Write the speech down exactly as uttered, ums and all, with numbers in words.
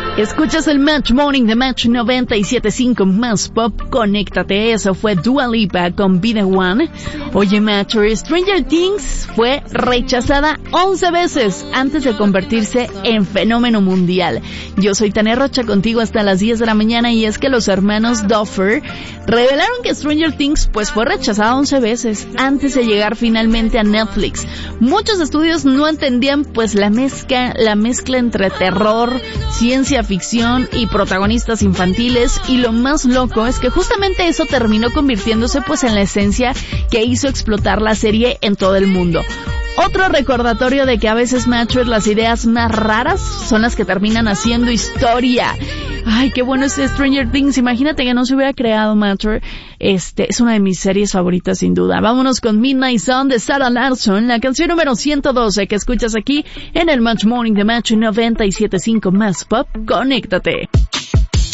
Escuchas el Match Morning de Match noventa y siete punto cinco más pop. Conéctate, eso fue Dua Lipa con Be The One. Oye, Matcher, Stranger Things fue rechazada once veces antes de convertirse en fenómeno mundial. Yo soy Tania Rocha, contigo hasta las diez de la mañana, y es que los hermanos Duffer revelaron que Stranger Things pues fue rechazada once veces antes de llegar finalmente a Netflix. Muchos estudios no entendían pues la mezcla, la mezcla entre terror, ciencia ficción y protagonistas infantiles, y lo más loco es que justamente eso terminó convirtiéndose pues en la esencia que hizo explotar la serie en todo el mundo. Otro recordatorio de que a veces, Matcher, las ideas más raras son las que terminan haciendo historia. Ay, qué bueno es Stranger Things. Imagínate que no se hubiera creado, Matcher. Este, es una de mis series favoritas sin duda. Vámonos con Midnight Sun de Sarah Larsson, la canción número ciento doce que escuchas aquí en el Match Morning de Match noventa y siete punto cinco más pop. Conéctate.